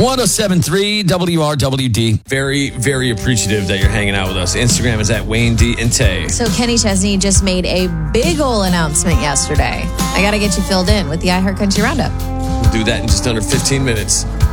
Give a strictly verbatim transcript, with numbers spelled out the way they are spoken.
one oh seven point three W R W D. Very, very appreciative that you're hanging out with us. Instagram is at Wayne D and Tay. So Kenny Chesney just made a big ol' announcement yesterday. I got to get you filled in with the iHeart Country Roundup. We'll do that in just under fifteen minutes.